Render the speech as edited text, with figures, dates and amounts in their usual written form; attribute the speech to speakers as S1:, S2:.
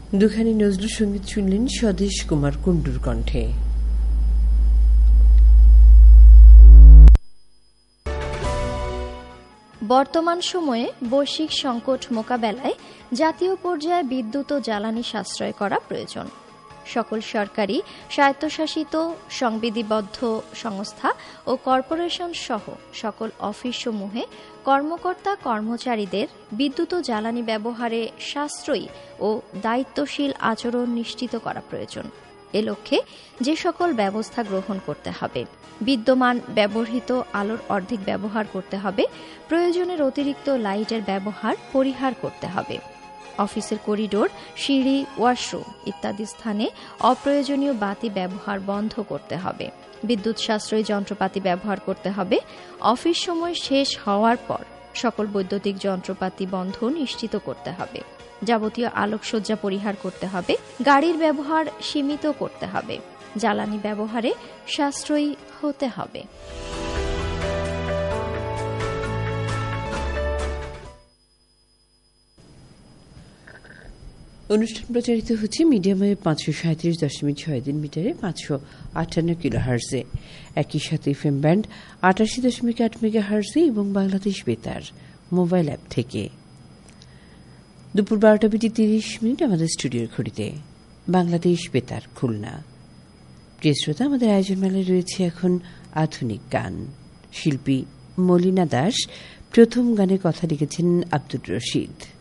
S1: দুখানি নজরুল সঙ্গীত শুনলেন স্বদেশ কুমার কুণ্ডুর কণ্ঠে।
S2: বর্তমান সময়ে বৈশ্বিক সংকট মোকাবেলায় জাতীয় পর্যায়ে বিদ্যুৎ ও জ্বালানি সাশ্রয় করা প্রয়োজন। সকল সরকারি, স্বায়ত্তশাসিত, সংবিধিবদ্ধ সংস্থা ও কর্পোরেশন সহ সকল অফিসসমূহে কর্মকর্তা কর্মচারীদের বিদ্যুৎ ও জ্বালানি ব্যবহারে সাশ্রয়ী ও দায়িত্বশীল আচরণ নিশ্চিত করা প্রয়োজন। এ লক্ষ্যে যে সকল ব্যবস্থা গ্রহণ করতে হবে: বিদ্যমান ব্যবহৃত আলোর অর্ধেক ব্যবহার করতে হবে, প্রয়োজনের অতিরিক্ত লাইটের ব্যবহার পরিহার করতে হবে, অফিসের করিডোর, সিঁড়ি, ওয়াশরুম ইত্যাদি স্থানে অপ্রয়োজনীয় বাতি ব্যবহার বন্ধ করতে হবে, বিদ্যুৎ সাশ্রয়ী যন্ত্রপাতি ব্যবহার করতে হবে, অফিস সময় শেষ হওয়ার পর সকল বৈদ্যুতিক যন্ত্রপাতি বন্ধ নিশ্চিত করতে হবে, যাবতীয় আলোকসজ্জা পরিহার করতে হবে, গাড়ির ব্যবহার সীমিত করতে হবে, জ্বালানি ব্যবহারে সাশ্রয়ী হতে হবে।
S1: অনুষ্ঠান প্রচারিত হচ্ছে মিডিয়াম ওয়েভ 537.6 মিটারে 558 কিলোহার্টজে, একই সাথে এফএম ব্যান্ড 88.8 মেগাহার্টজে এবং বাংলাদেশ বেতার মোবাইল অ্যাপ থেকে। দুপুর 12:30 আমাদের স্টুডিওর ঘড়িতে বাংলাদেশ বেতার খুলনা। প্রিয় শ্রোতা, আমাদের আয়োজন মেলায় রয়েছে এখন আধুনিক গান। শিল্পী মলিনা দাস প্রথম গানে কথা লিখেছেন আব্দুর রশিদ।